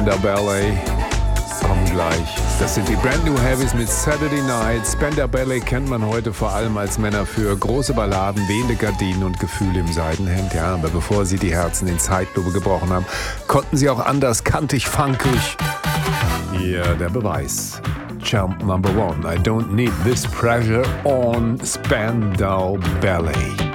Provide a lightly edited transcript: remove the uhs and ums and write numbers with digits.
Spandau Ballet. Kommen gleich. Das sind die Brand New Heavies mit Saturday Night. Spandau Ballet kennt man heute vor allem als Männer für große Balladen, wehende Gardinen und Gefühle im Seidenhemd. Ja, aber bevor sie die Herzen in Zeitlupe gebrochen haben, konnten sie auch anders, kantig, funkig. Hier der Beweis. Champ number one. I don't need this pressure on Spandau Ballet.